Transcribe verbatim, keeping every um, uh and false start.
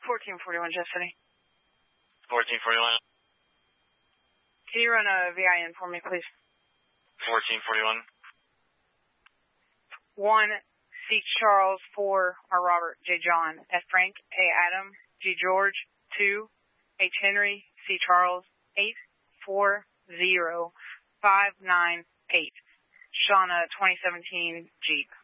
fourteen forty-one, Jeff City. fourteen forty-one. Can you run a V I N for me, please? fourteen forty-one. one, C. Charles. four, R. Robert. J. John. F. Frank. A. Adam. G. George. two, H. Henry. C. Charles. eight four zero five nine eight. Shauna, twenty seventeen Jeep.